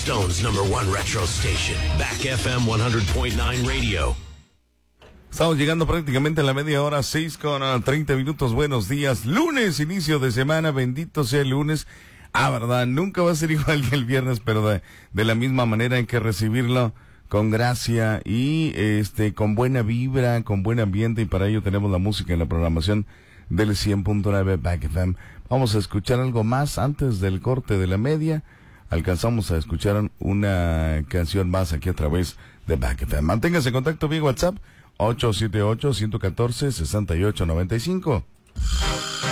Stone's #1 retro station, Back FM 100.9 Radio. Estamos llegando prácticamente a la media hora, 6:30. Buenos días. Lunes, inicio de semana. Bendito sea el lunes. Verdad, nunca va a ser igual que el viernes, pero de la misma manera hay que recibirlo con gracia y con buena vibra, con buen ambiente, y para ello tenemos la música en la programación del 100.9 Back FM. Vamos a escuchar algo más antes del corte de la media. Alcanzamos a escuchar una canción más aquí a través de Back FM. Manténgase en contacto vía WhatsApp 878-114-6895.